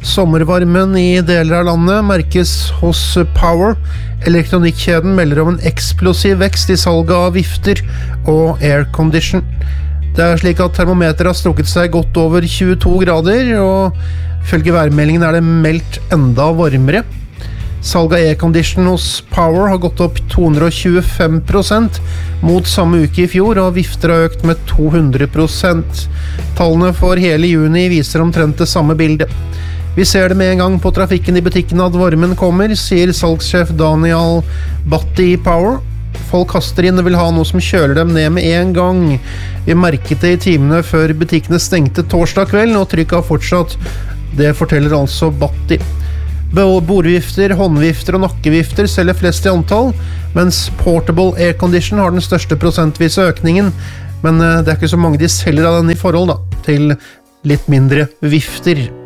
Sommervarmen i deler av landet merkes hos Power. Elektronikkjeden melder om en eksplosiv vekst i salget av vifter og aircondition. Det slik at termometeret har strukket seg godt over 22 grader, og ifølge værmeldingen det meldt enda varmere. Salget av aircondition hos Power har gått opp 225% mot samme uke i fjor, og vifter har økt med 200%. Tallene for hele juni viser omtrent det samme bildet. Vi ser det med en gang på trafikken i butikken at varmen kommer, sier salgssjef Daniel Batti i Power. Folk kaster inn og vil ha noe som kjøler dem ned med en gang. Vi merket det i timene før butikkene stengte torsdag kveld, og trykket har fortsatt. Det forteller altså Batti. Bordvifter, håndvifter og nakkevifter selger flest i antall, mens portable aircondition har den største prosentvise økningen, men det ikke så mange de selger av den i forhold til litt mindre vifter.